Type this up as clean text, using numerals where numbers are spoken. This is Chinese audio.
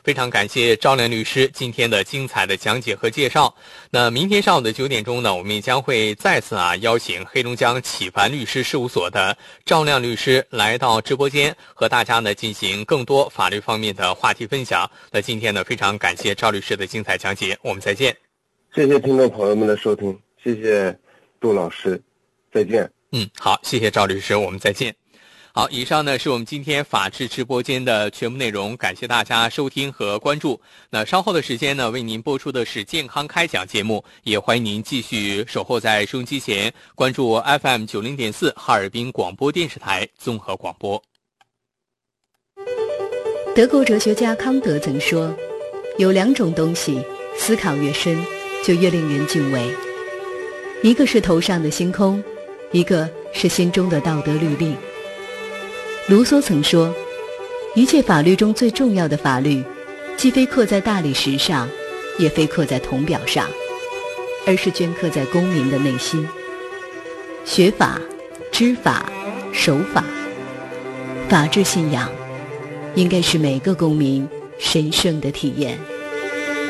非常感谢赵亮律师今天的精彩的讲解和介绍。那明天上午的9点钟呢，我们也将会再次邀请黑龙江启凡律师事务所的赵亮律师来到直播间，和大家呢进行更多法律方面的话题分享。那今天呢，非常感谢赵律师的精彩讲解，我们再见。 谢谢听众朋友们的收听，谢谢杜老师，再见。 好，谢谢赵律师，我们再见。好，以上呢是我们今天法治直播间的全部内容，感谢大家收听和关注。那稍后的时间呢，为您播出的是健康开讲节目，也欢迎您继续守候在收音机前，关注 FM 90.4哈尔滨广播电视台综合广播。 德国哲学家康德曾说，有2种东西，思考越深，就越令人敬畏。一个是头上的星空，一个是心中的道德律令。卢梭曾说，一切法律中最重要的法律，既非刻在大理石上，也非刻在铜表上，而是镌刻在公民的内心。学法、知法、守法，法治信仰应该是每个公民神圣的体验。